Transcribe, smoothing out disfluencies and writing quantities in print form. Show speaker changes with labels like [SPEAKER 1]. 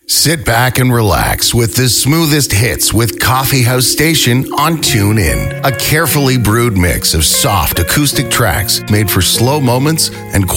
[SPEAKER 1] Sit back and relax with the smoothest hits with Coffee House Station on TuneIn. A carefully brewed mix of soft acoustic tracks made for slow moments and